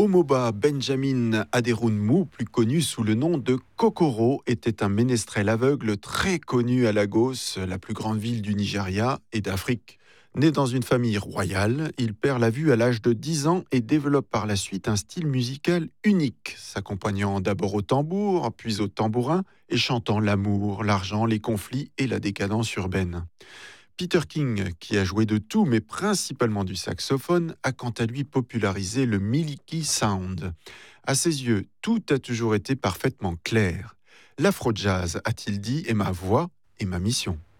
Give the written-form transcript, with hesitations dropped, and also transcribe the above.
Omoba Benjamin Aderinmu, plus connu sous le nom de Kokoro, était un ménestrel aveugle très connu à Lagos, la plus grande ville du Nigeria et d'Afrique. Né dans une famille royale, il perd la vue à l'âge de 10 ans et développe par la suite un style musical unique, s'accompagnant d'abord au tambour, puis au tambourin, et chantant l'amour, l'argent, les conflits et la décadence urbaine. Peter King, qui a joué de tout, mais principalement du saxophone, a quant à lui popularisé le Miliki Sound. À ses yeux, tout a toujours été parfaitement clair. L'afro-jazz, a-t-il dit, est ma voix et ma mission.